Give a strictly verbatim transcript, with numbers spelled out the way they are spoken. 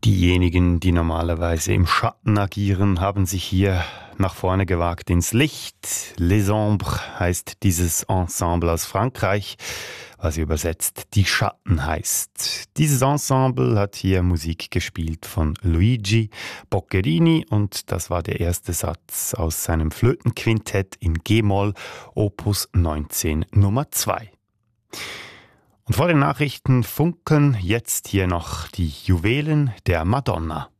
Diejenigen, die normalerweise im Schatten agieren, haben sich hier nach vorne gewagt ins Licht. Les Ombres heißt dieses Ensemble aus Frankreich, was übersetzt die Schatten heißt. Dieses Ensemble hat hier Musik gespielt von Luigi Boccherini und das war der erste Satz aus seinem Flötenquintett in G-Moll, Opus neunzehn Nummer zwei. Und vor den Nachrichten funkeln jetzt hier noch die Juwelen der Madonna.